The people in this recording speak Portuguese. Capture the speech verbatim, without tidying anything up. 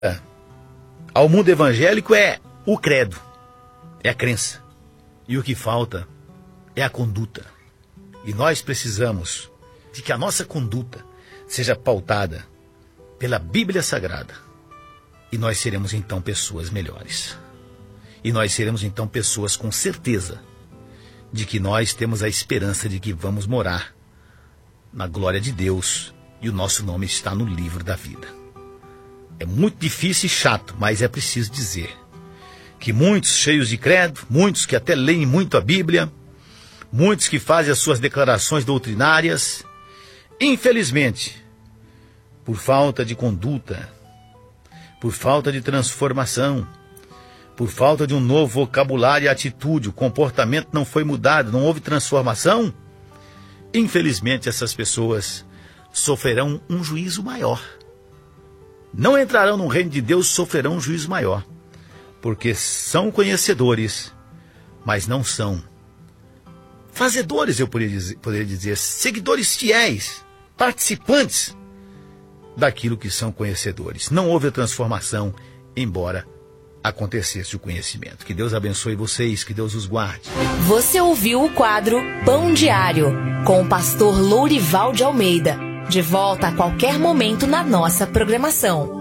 ao mundo evangélico é o credo, é a crença. E o que falta é a conduta. E nós precisamos de que a nossa conduta seja pautada pela Bíblia Sagrada. E nós seremos então pessoas melhores. E nós seremos então pessoas com certeza de que nós temos a esperança de que vamos morar na glória de Deus e o nosso nome está no livro da vida. É muito difícil e chato, mas é preciso dizer que muitos cheios de credo, muitos que até leem muito a Bíblia, muitos que fazem as suas declarações doutrinárias, infelizmente, por falta de conduta, por falta de transformação, por falta de um novo vocabulário e atitude, o comportamento não foi mudado, não houve transformação, infelizmente essas pessoas sofrerão um juízo maior. Não entrarão no reino de Deus, sofrerão um juízo maior, porque são conhecedores, mas não são fazedores, eu poderia dizer, poderia dizer, seguidores fiéis, participantes daquilo que são conhecedores. Não houve a transformação, embora acontecesse o conhecimento. Que Deus abençoe vocês, que Deus os guarde. Você ouviu o quadro Pão Diário, com o pastor Lourival de Almeida. De volta a qualquer momento na nossa programação.